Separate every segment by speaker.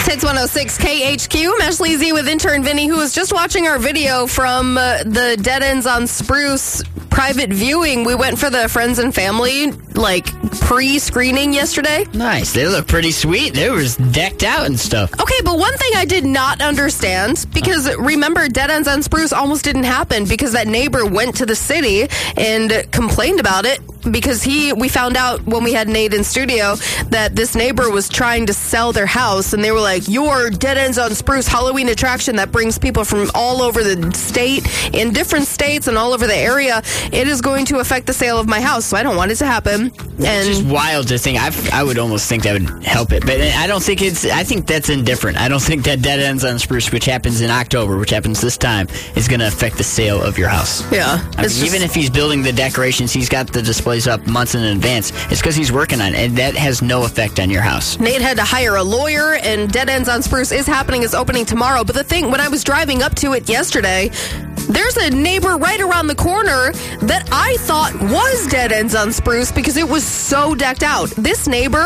Speaker 1: Hits 106 KHQ. I'm Ashley Z with intern Vinny, who was just watching our video from the Dead Ends on Spruce private viewing. We went for the friends and family, pre-screening yesterday.
Speaker 2: Nice. They look pretty sweet. They were decked out and stuff.
Speaker 1: Okay, but one thing I did not understand, because remember, Dead Ends on Spruce almost didn't happen because that neighbor went to the city and complained about it. Because we found out when we had Nate in studio that this neighbor was trying to sell their house, and they were like, your Dead Ends on Spruce Halloween attraction that brings people from all over the state, in different states and all over the area, it is going to affect the sale of my house, so I don't want it to happen.
Speaker 2: It's just wild to think. I would almost think that would help it, but I don't think I think that's indifferent. I don't think that Dead Ends on Spruce, which happens in October, which happens this time, is going to affect the sale of your house.
Speaker 1: Yeah.
Speaker 2: Even if he's building the decorations, he's got the displays up months in advance. It's because he's working on it, and that has no effect on your house.
Speaker 1: Nate had to hire a lawyer, and Dead Ends on Spruce is happening. It's opening tomorrow. But the thing, when I was driving up to it yesterday, there's a neighbor right around the corner that I thought was Dead Ends on Spruce because it was so decked out. This neighbor,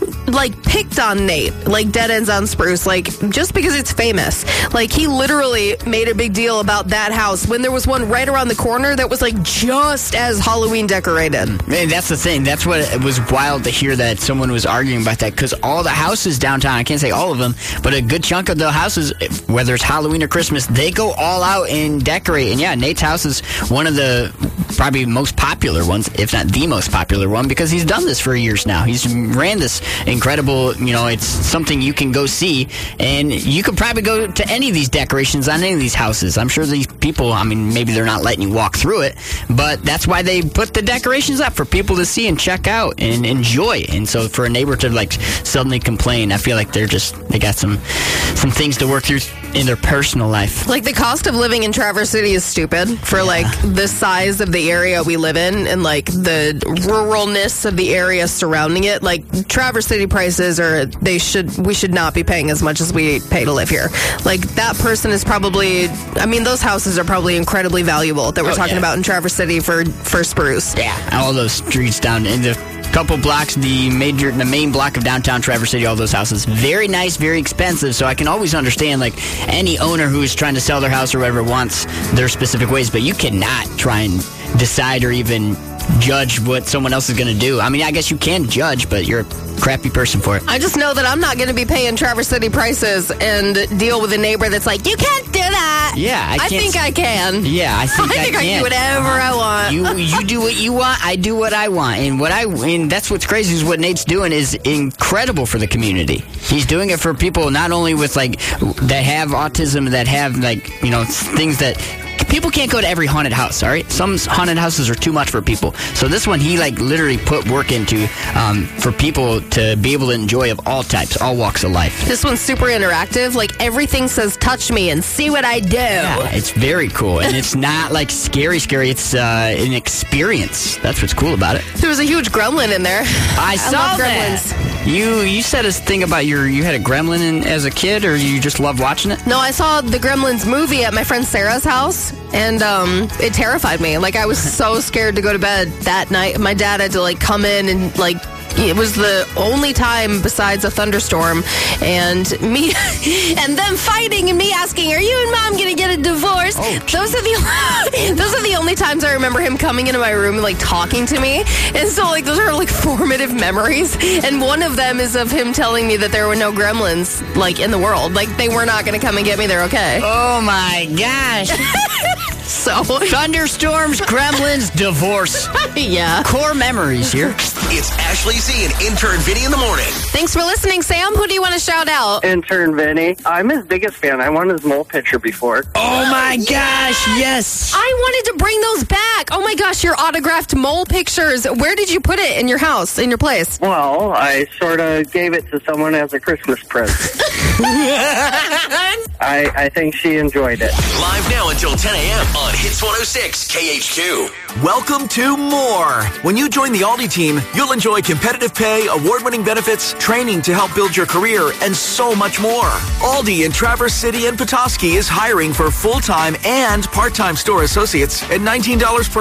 Speaker 1: picked on Nate, Dead Ends on Spruce, just because it's famous. He literally made a big deal about that house when there was one right around the corner that was, just as Halloween decorated.
Speaker 2: Man, that's the thing. That's what it was wild to hear that someone was arguing about that, because all the houses downtown, I can't say all of them, but a good chunk of the houses, whether it's Halloween or Christmas, they go all out and decorate. And yeah, Nate's house is one of the probably most popular ones, if not the most popular one, because he's done this for years now. He's ran this incredible, it's something you can go see, and you could probably go to any of these decorations on any of these houses. I'm sure these people, maybe they're not letting you walk through it, but that's why they put the decorations up for people to see and check out and enjoy. And so for a neighbor to suddenly complain, I feel like they got some things to work through in their personal life.
Speaker 1: The cost of living in Traverse City is stupid for the size of the area we live in and the ruralness of the area surrounding it. Traverse City prices we should not be paying as much as we pay to live here. That person is probably, those houses are probably incredibly valuable that we're talking about in Traverse City for Spruce.
Speaker 2: Yeah, all those streets down in the couple blocks, the main block of downtown Traverse City, all those houses, very nice, very expensive. So I can always understand any owner who's trying to sell their house or whatever wants their specific ways, but you cannot try and decide or even judge what someone else is going to do. I guess you can judge, but you're a crappy person for it.
Speaker 1: I just know that I'm not going to be paying Traverse City prices and deal with a neighbor that's you can't do that.
Speaker 2: Yeah,
Speaker 1: I think I can.
Speaker 2: Yeah, I think I can.
Speaker 1: I do whatever I want.
Speaker 2: You do what you want, I do what I want. And that's what's crazy is what Nate's doing is incredible for the community. He's doing it for people not only with that have autism, that have things that people can't go to every haunted house, all right? Some haunted houses are too much for people. So this one, he literally put work into for people to be able to enjoy of all types, all walks of life.
Speaker 1: This one's super interactive. Everything says touch me and see what I do.
Speaker 2: Yeah, it's very cool. And it's not scary. It's an experience. That's what's cool about it.
Speaker 1: There was a huge gremlin in there.
Speaker 2: I saw gremlins. You said a thing about you had a gremlin as a kid, or you just loved watching it?
Speaker 1: No, I saw the Gremlins movie at my friend Sarah's house, and it terrified me. I was so scared to go to bed that night. My dad had to come in and it was the only time besides a thunderstorm and me and them fighting and me asking, are you and Mom gonna get a divorce? Those are the only times I remember him coming into my room and talking to me. And so those are formative memories. And one of them is of him telling me that there were no gremlins in the world. They were not gonna come and get me. They're okay.
Speaker 2: Oh my gosh.
Speaker 1: So
Speaker 2: thunderstorms, gremlins, divorce.
Speaker 1: Yeah.
Speaker 2: Core memories here.
Speaker 3: It's Ashley Z and intern Vinny in the morning.
Speaker 1: Thanks for listening, Sam. Who do you want to shout out?
Speaker 4: Intern Vinny. I'm his biggest fan. I won his mole picture before.
Speaker 2: Oh my gosh, yes.
Speaker 1: I wanted to bring those back. Oh my gosh, your autographed mole pictures. Where did you put it in your house, in your place?
Speaker 4: Well, I sort of gave it to someone as a Christmas present. I think she enjoyed it.
Speaker 3: Live now until 10 a.m. on Hits 106 KHQ. Welcome to more. When you join the Aldi team, you'll enjoy competitive pay, award-winning benefits, training to help build your career, and so much more. Aldi in Traverse City and Petoskey is hiring for full-time and part-time store associates at $19 per